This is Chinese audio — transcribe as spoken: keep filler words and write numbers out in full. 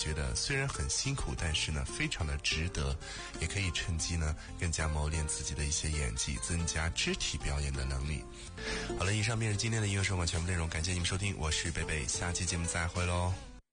觉得虽然很辛苦，但是呢非常的值得，也可以趁机呢更加磨练自己的一些演技，增加肢体表演的能力。好了，以上便是今天的音乐生活全部内容，感谢你们收听，我是贝贝，下期节目再会喽。